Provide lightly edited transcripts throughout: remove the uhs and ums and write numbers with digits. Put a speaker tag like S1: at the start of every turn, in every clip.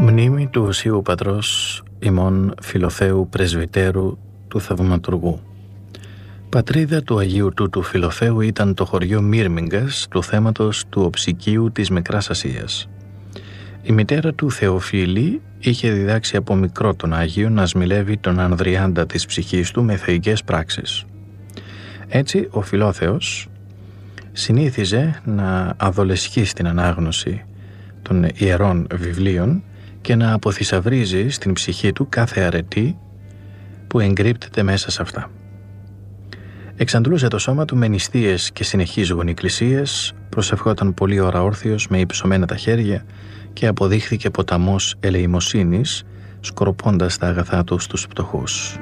S1: Μνήμη του Οσίου Πατρός ημών Φιλοθέου Πρεσβυτέρου του Θαυματουργού. Πατρίδα του Αγίου Τούτου Φιλοθέου ήταν το χωριό Μύρμηγκας του θέματος του Οψικίου της Μικράς Ασίας. Η μητέρα του Θεοφίλη είχε διδάξει από μικρό τον Άγιο να σμιλεύει τον Ανδριάντα της ψυχής του με θεϊκές πράξεις. Έτσι ο Φιλόθεος συνήθιζε να αδολεσχεί στην ανάγνωση των ιερών βιβλίων και να αποθυσαυρίζει στην ψυχή του κάθε αρετή που εγκρύπτεται μέσα σε αυτά. Εξαντλούσε το σώμα του με νηστείες και συνεχείς γονικλησίες, προσευχόταν πολλή ώρα όρθιος με υψωμένα τα χέρια και αποδείχθηκε ποταμός ελεημοσύνης, σκορπώντας τα αγαθά του στους πτωχούς.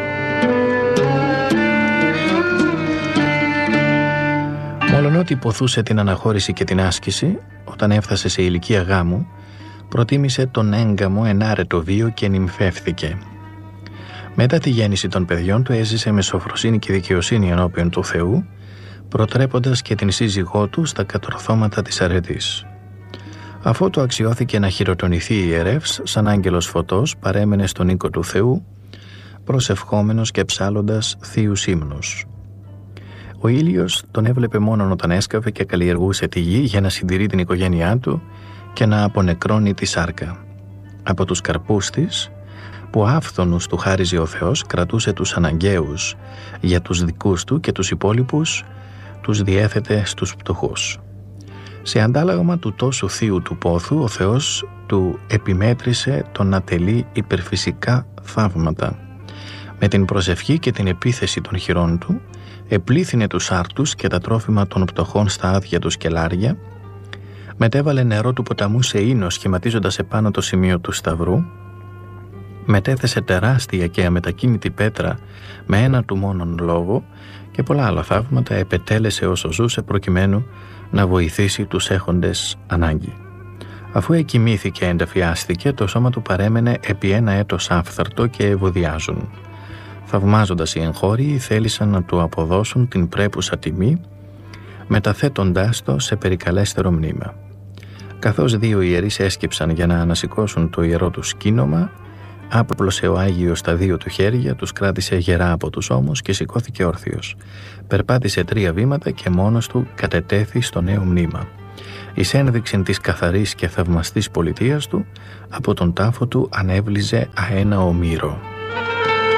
S1: Μόλον υποθούσε την αναχώρηση και την άσκηση, όταν έφτασε σε ηλικία γάμου, προτίμησε τον έγκαμο ενάρετο βίο και νυμφεύθηκε. Μετά τη γέννηση των παιδιών του έζησε με σοφροσύνη και δικαιοσύνη ενώπιον του Θεού, προτρέποντας και την σύζυγό του στα κατορθώματα της αρετής. Αφού του αξιώθηκε να χειροτονηθεί ιερεύς, σαν άγγελος φωτός παρέμενε στον οίκο του Θεού, προσευχόμενος και ψάλλοντας θείους ύμνους. Ο ήλιος τον έβλεπε μόνον όταν έσκαβε και καλλιεργούσε τη γη για να συντηρεί την οικογένειά του και να απονεκρώνει τη σάρκα. Από τους καρπούς της, που άφθονους του χάριζε ο Θεός, κρατούσε τους αναγκαίους για τους δικούς του και τους υπόλοιπους τους διέθετε στους πτωχούς. Σε αντάλλαγμα του τόσου θείου του πόθου, ο Θεός του επιμέτρησε το να τελεί υπερφυσικά θαύματα. Με την προσευχή και την επίθεση των χειρών του, επλήθυνε τους άρτους και τα τρόφιμα των πτωχών στα άδεια του σκελάρια, μετέβαλε νερό του ποταμού σε ίνο σχηματίζοντας επάνω το σημείο του σταυρού, μετέθεσε τεράστια και αμετακίνητη πέτρα με ένα του μόνον λόγο και πολλά άλλα θαύματα επετέλεσε όσο ζούσε προκειμένου να βοηθήσει τους έχοντες ανάγκη. Αφού εκοιμήθηκε και ενταφιάστηκε, το σώμα του παρέμενε επί ένα έτος άφθαρτο και ευωδιάζουν. Θαυμάζοντας οι εγχώριοι, θέλησαν να του αποδώσουν την πρέπουσα τιμή, μεταθέτοντάς το σε περικαλέστερο μνήμα. Καθώς δύο ιερείς έσκυψαν για να ανασηκώσουν το ιερό του σκήνομα, άπλωσε ο Άγιος τα δύο του χέρια, τους κράτησε γερά από τους ώμους και σηκώθηκε όρθιος. Περπάτησε 3 βήματα και μόνος του κατετέθη στο νέο μνήμα. Εις ένδειξη της καθαρής και θαυμαστής πολιτείας του, από τον τάφο του ανέβλυζε αένα ομήρο.